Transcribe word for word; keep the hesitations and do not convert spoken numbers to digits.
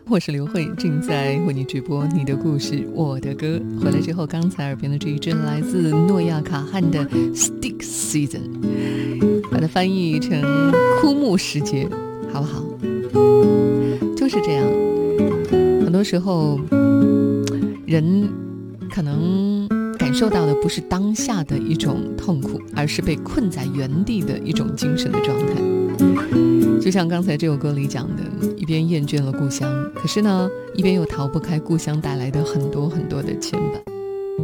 我是刘慧，正在为你直播你的故事我的歌。回来之后，刚才耳边的这一支来自诺亚卡汉的 Stick Season， 把它翻译成枯木时节，好不好？就是这样，很多时候人可能感受到的不是当下的一种痛苦，而是被困在原地的一种精神的状态。就像刚才这首歌里讲的，一边厌倦了故乡，可是呢，一边又逃不开故乡带来的很多很多的牵绊。